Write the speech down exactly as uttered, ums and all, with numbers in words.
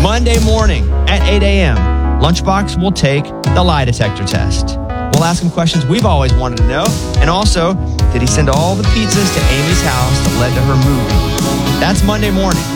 Monday morning at eight a.m., Lunchbox will take the lie detector test. We'll ask him questions we've always wanted to know. And also, did he send all the pizzas to Amy's house that led to her moving? That's Monday morning